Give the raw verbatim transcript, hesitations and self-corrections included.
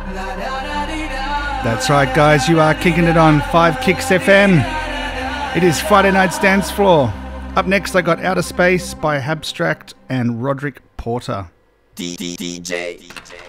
That's right, guys. You are kicking it on five Kicks F M. It is Friday Night's Dance Floor. Up next, I got Outer Space by Habstract and Roderick Porter. D D D J. D J.